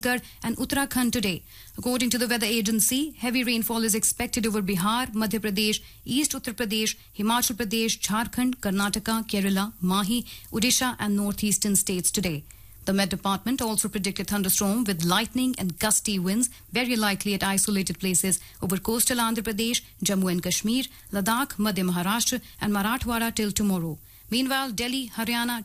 and Uttarakhand today. According to the weather agency, heavy rainfall is expected over Bihar, Madhya Pradesh, East Uttar Pradesh, Himachal Pradesh, Jharkhand, Karnataka, Kerala, Mahi, Odisha and northeastern states today. The Met Department also predicted thunderstorm with lightning and gusty winds, very likely at isolated places over coastal Andhra Pradesh, Jammu and Kashmir, Ladakh, Madhya Maharashtra and Marathwada till tomorrow. Meanwhile, Delhi, Haryana,